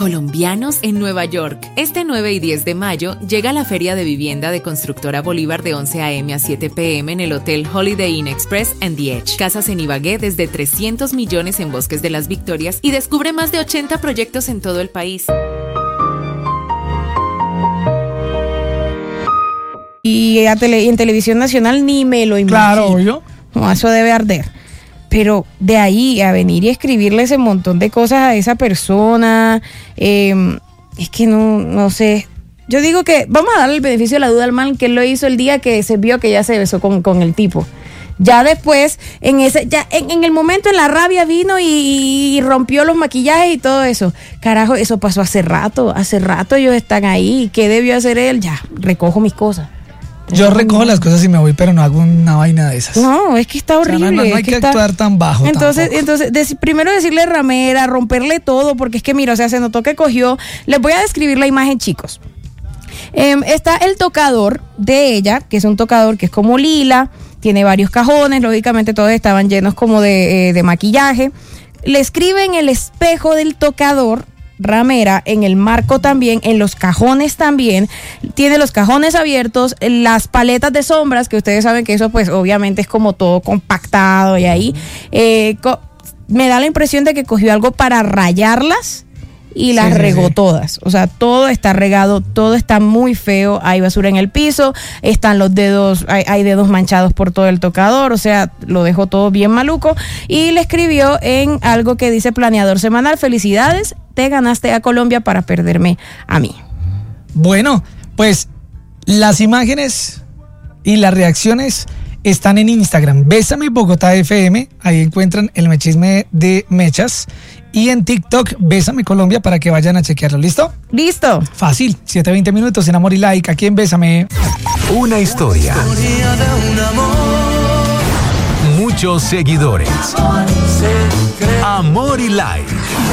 Colombianos en Nueva York. Este 9 y 10 de mayo llega la Feria de Vivienda de Constructora Bolívar de 11 a.m. a 7 p.m. en el Hotel Holiday Inn Express and The Edge. Casas en Ibagué desde 300 millones en Bosques de las Victorias y descubre más de 80 proyectos en todo el país. Y en Televisión Nacional ni me lo imagino. Claro, obvio. No, eso debe arder. Pero de ahí a venir y escribirle ese montón de cosas a esa persona, es que no sé. Yo digo que vamos a darle el beneficio de la duda al man, que él lo hizo el día que se vio que ya se besó con el tipo. Ya después, en el momento, en la rabia vino y rompió los maquillajes y todo eso. Carajo, eso pasó hace rato ellos están ahí. ¿Qué debió hacer él? Ya, recojo mis cosas. Yo recojo las cosas y me voy, pero no hago una vaina de esas. No, es que está horrible. O sea, no hay que actuar tan bajo. Entonces primero decirle ramera, romperle todo, porque es que mira, o sea, se notó que cogió. Les voy a describir la imagen, chicos. Está el tocador de ella, que es un tocador que es como lila, tiene varios cajones, lógicamente todos estaban llenos como de maquillaje. Le escribe en el espejo del tocador ramera, en el marco también, en los cajones también, tiene los cajones abiertos, las paletas de sombras, que ustedes saben que eso pues obviamente es como todo compactado y ahí, me da la impresión de que cogió algo para rayarlas y las regó todas, o sea, todo está regado, todo está muy feo, hay basura en el piso, están los dedos, hay dedos manchados por todo el tocador, o sea, lo dejó todo bien maluco, y le escribió en algo que dice: planeador semanal, felicidades, te ganaste a Colombia para perderme a mí. Bueno, pues las imágenes y las reacciones están en Instagram, Bésame Bogotá FM, ahí encuentran el mechisme de Mechas, y en TikTok, Bésame Colombia, para que vayan a chequearlo. ¿Listo? Listo. Fácil, 7:20 minutos en Amor y Like, aquí en Bésame. Una historia. Muchos seguidores. Amor y Like.